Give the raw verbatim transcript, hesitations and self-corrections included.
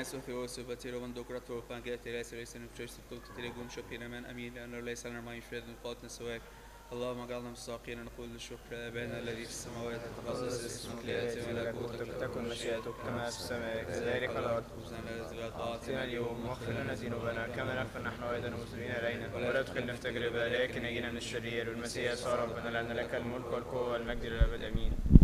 Socios övertero doktorator på angretet läser i första stycket till gumshopina men amin لأنه ليس لنا ما يفرد من قوتنا سواك اللهم اجعلنا مستحقين نقول الشكر أبانا الذي في السماوات تقدس اسمك ليأتي ملكوتك تكن مشيئتك كما في السماء كذلك على الأرض. أعطنا اليوم واغفر لنا ذنوبنا كما نغفر نحن أيضا المسلمين إلينا ولا تدخلنا في تجربة لكن نجينا من الشرير والمسيح يسوع ربنا لأن لك الملك والقوة والمجد للأبد آمين.